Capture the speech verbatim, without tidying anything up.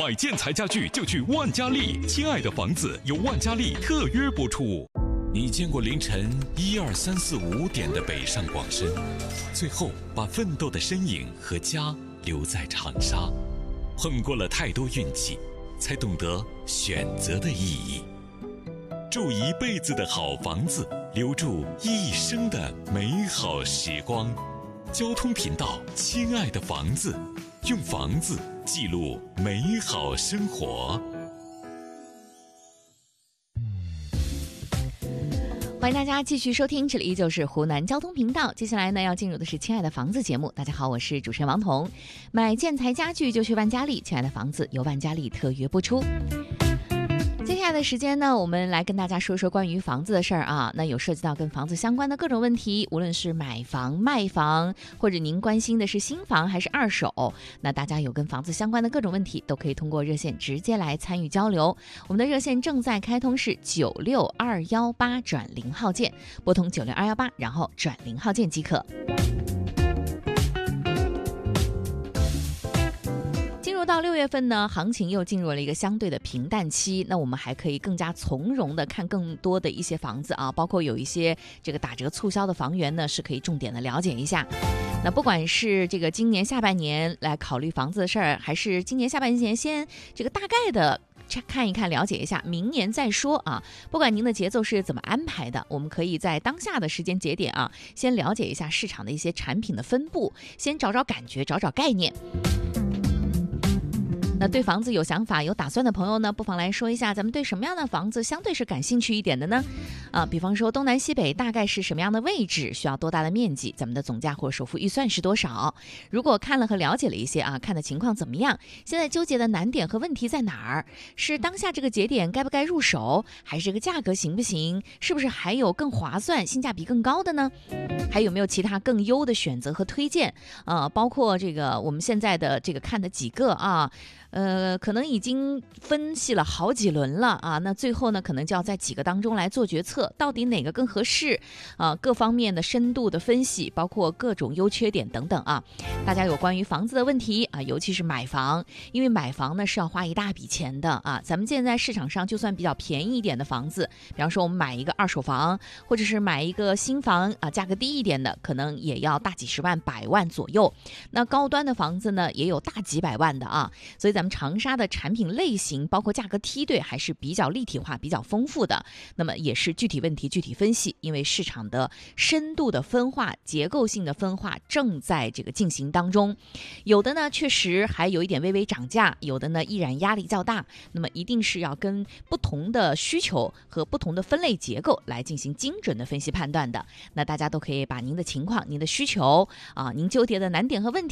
买建材家具就去万家丽，亲爱的房子由万家丽特约播出。你见过凌晨一二三四五点的北上广深，最后把奋斗的身影和家留在长沙，碰过了太多运气，才懂得选择的意义。住一辈子的好房子，留住一生的美好时光。交通频道，亲爱的房子，用房子记录美好生活。 欢迎大家继续收听，这里依旧是湖南交通频道。接下来呢，要进入的是亲爱的房子节目。大家好，我是主持人王彤。买建材家具就去万家丽，亲爱的房子由万家丽特约播出。接下来的时间呢，我们来跟大家说说关于房子的事儿啊。那有涉及到跟房子相关的各种问题，无论是买房、卖房，或者您关心的是新房还是二手，那大家有跟房子相关的各种问题，都可以通过热线直接来参与交流。我们的热线正在开通，是九六二幺八转零号键，拨通九六二幺八，然后转零号键即可。进入到六月份呢，行情又进入了一个相对的平淡期，那我们还可以更加从容的看更多的一些房子啊，包括有一些这个打折促销的房源呢，是可以重点的了解一下。那不管是这个今年下半年来考虑房子的事儿，还是今年下半年先这个大概的看一看了解一下，明年再说啊。不管您的节奏是怎么安排的，我们可以在当下的时间节点啊，先了解一下市场的一些产品的分布，先找找感觉，找找概念。那对房子有想法有打算的朋友呢，不妨来说一下咱们对什么样的房子相对是感兴趣一点的呢？啊，比方说东南西北大概是什么样的位置，需要多大的面积，咱们的总价或首付预算是多少？如果看了和了解了一些啊，看的情况怎么样？现在纠结的难点和问题在哪儿？是当下这个节点该不该入手，还是这个价格行不行？是不是还有更划算、性价比更高的呢？还有没有其他更优的选择和推荐？啊，包括这个我们现在的这个看的几个啊。呃，可能已经分析了好几轮了啊，那最后呢，可能就要在几个当中来做决策，到底哪个更合适啊？各方面的深度的分析，包括各种优缺点等等啊。大家有关于房子的问题啊，尤其是买房，因为买房呢是要花一大笔钱的啊。咱们现在市场上就算比较便宜一点的房子，比方说我们买一个二手房，或者是买一个新房啊，价格低一点的，可能也要大几十万、百万左右。那高端的房子呢，也有大几百万的啊，所以咱们长沙的产品类型包括价格梯队还是比较立体化比较丰富的，那么也是具体问题具体分析，因为市场的深度的分化结构性的分化正在这个进行当中，有的呢确实还有一点微微涨价，有的呢依然压力较大，那么一定是要跟不同的需求和不同的分类结构来进行精准的分析判断的。那大家都可以把您的情况您的需求啊，您纠结的难点和问题